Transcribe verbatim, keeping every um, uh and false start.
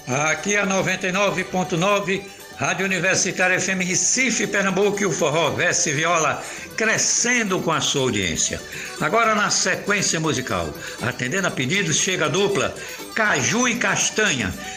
Aqui é a noventa e nove ponto nove, Rádio Universitária F M Recife, Pernambuco, e o Forró Verso e Viola crescendo com a sua audiência. Agora na sequência musical, atendendo a pedidos, chega a dupla Caju e Castanha,